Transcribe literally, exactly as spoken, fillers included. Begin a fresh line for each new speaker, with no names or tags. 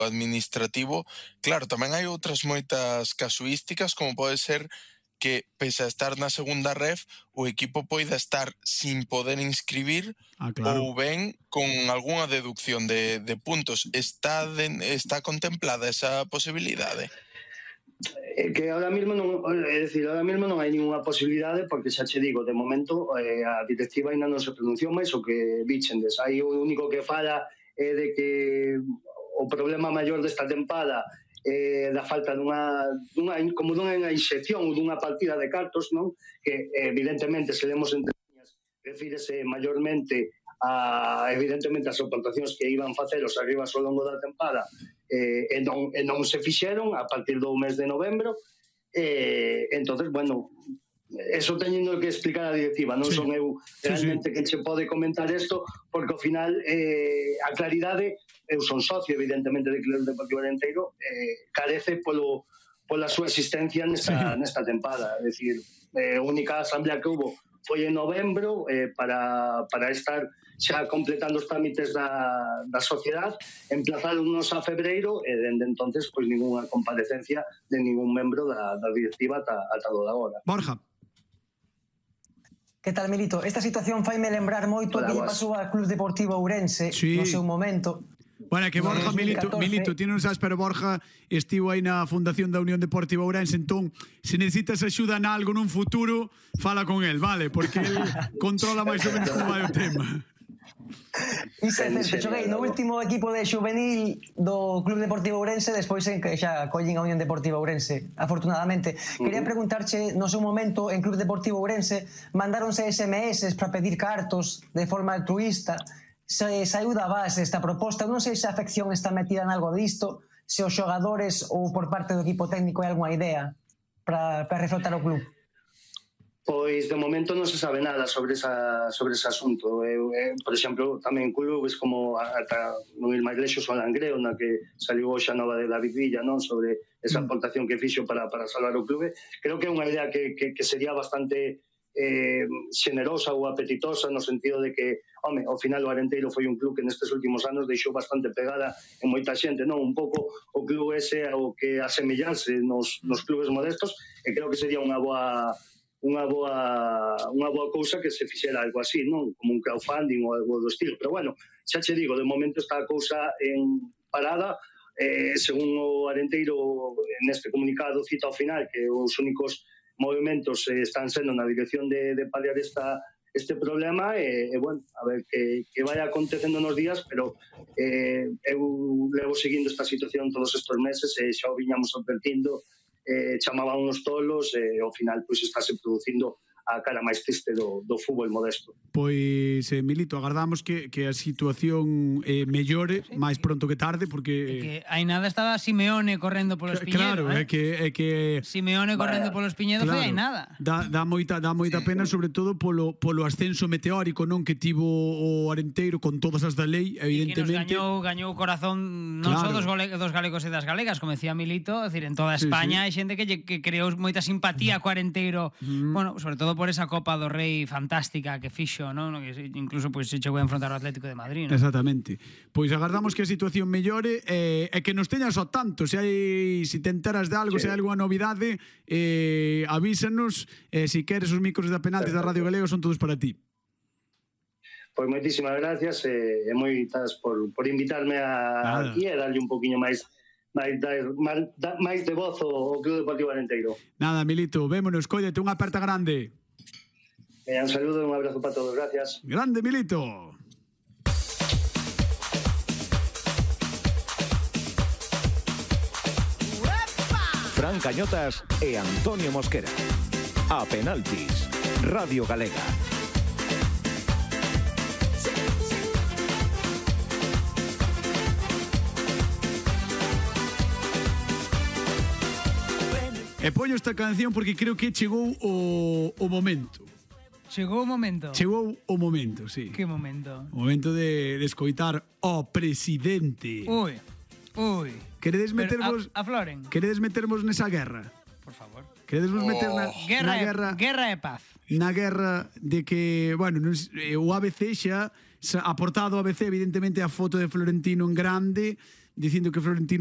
administrativo, claro, tamén hai outras moitas casuísticas, como pode ser que, pese a estar na segunda ref, o equipo poida estar sin poder inscribir
ah, claro.
ou ben con algunha deducción de, de puntos. Está, de, está contemplada esa posibilidade?
Eh, que ahora mismo non, é dicir, ahora mismo non hai ninguna posibilidade, porque xa che digo, de momento eh, a directiva ainda non se pronunciou máis o que bichendes. Aí o único que fala é de que o problema maior desta tempada eh, da falta dunha, dunha como dunha inxección ou dunha partida de cartos, non? Que evidentemente se lemos entre liñas refírese maiormente a, evidentemente, as aportacións que iban facer os arribas ao longo da tempada eh, e, non, e non se fixeron a partir do mes de novembro. Eh, entonces, bueno, eso teñendo que explicar a directiva, non sí. son eu realmente sí, sí. que che pode comentar isto, porque ao final eh, a claridade, eu son socio evidentemente de Club Deportivo Arenteiro, eh, carece polo, pola súa existencia nesta, sí. nesta tempada, é dicir, eh, a única asamblea que hubo foi en novembro eh, para, para estar xa completando os trámites da, da sociedade, emplazaronnos a febreiro e dende entonces pois ninguna comparecencia de ningún membro da, da directiva ata, ata do de agora.
Borja.
Que tal, Milito? Esta situación faime lembrar moito que lle pasou ao Club Deportivo Ourense sí. no seu momento.
Bueno, que Borja, no Milito, Milito, ti non sabes, pero Borja estivo aí na Fundación da Unión Deportiva Ourense, entón, se necesitas axuda en algo nun futuro, fala con el, vale? Porque el controla máis ou menos como vai o tema.
Iso é certo, xoguei no último equipo de xuvenil do Club Deportivo Ourense, despois en que xa collín a Unión Deportiva Ourense, afortunadamente. Quería preguntarche, no seu momento, en Club Deportivo Ourense, mandáronse ese eme eses para pedir cartos de forma altruista. Se saiu da base esta proposta, non sei se a afección está metida en algo disto, se os xogadores ou por parte do equipo técnico hai algunha idea para, para reflotar o club.
Pois de momento non se sabe nada sobre esa sobre ese asunto. Eu, eh, por exemplo, tamén clubes como ata non ir máis lexos o Langreo, na que saliu hoxe a nova de David Villa, non, sobre esa aportación que fixo para, para salvar o clube. Creo que é unha idea que, que, que sería bastante eh, xenerosa ou apetitosa, no sentido de que, home, ao final o Arenteiro foi un club que nestes últimos anos deixou bastante pegada en moita xente, non? Un pouco o club ese o que asemellase nos, nos clubes modestos, e creo que sería unha boa unha boa unha boa cousa que se fixera algo así, non? Como un crowdfunding ou algo do estilo, pero bueno, xa che digo, de momento está a cousa en parada, eh, según o Arenteiro neste comunicado cita ao final que os únicos movimentos eh, están sendo na dirección de, de paliar esta este problema e, e bueno, a ver que, que vai acontecendo nos días, pero eh, eu levo seguindo esta situación todos estes meses e xa o viñamos advertindo, eh, chamaban uns tolos e ao final pois estáse producindo a cara máis triste do, do fútbol modesto.
Pois, eh, Milito, agardamos que, que a situación eh, mellore sí. máis pronto que tarde, porque...
É que hai nada estaba Simeone correndo polos Piñedos,
claro,
eh?
é que, é que...
Simeone correndo polos Piñedos claro, hai nada.
Dá, dá moita, dá moita sí. pena, sobre todo polo, polo ascenso meteórico, non, que tivo o Arenteiro con todas as da lei, evidentemente.
E que nos gañou, gañou o corazón non claro. só dos, gole, dos galegos e das galegas, como decía Milito, é dicir, en toda España sí, sí. hai xente que, que creou moita simpatía co Arenteiro, mm. bueno, sobre todo por esa Copa do Rei fantástica que fixo, non? Que incluso pois, se chegou a enfrontar o Atlético de Madrid, non?
Exactamente. Pois agardamos que a situación mellore e eh, que nos teñas ao tanto. Se hai, se te enteras de algo, sí. se hai algunha novidade, eh, avísanos. Eh, se queres, os micros da penaltis da Radio Galega son todos para ti.
Pois moitísimas gracias e, e moitas por, por invitarme a, aquí e darlle un poquinho máis máis, máis, máis de voz ao Club Deportivo Arenteiro.
Nada, Milito, vémonos, cóllete, unha aperta grande.
Eh, un saludo e un abrazo para todos, gracias.
Grande, Milito.
Fran Cañotas e Antonio Mosquera. A penaltis, Radio Galega.
E poño esta canción porque creo que chegou o, o momento.
Chegou o momento.
Chegou o momento, sí.
Que momento?
O momento de, de escoitar o presidente.
Ui, ui.
Queredes metervos...
A, afloren.
Queredes metervos nesa guerra?
Por favor.
Queredes vos oh. meter na,
guerra,
na guerra...
Guerra e paz.
Na guerra de que, bueno, o A B C xa aportado o A B C, evidentemente, a foto de Florentino en grande, dicindo que Florentino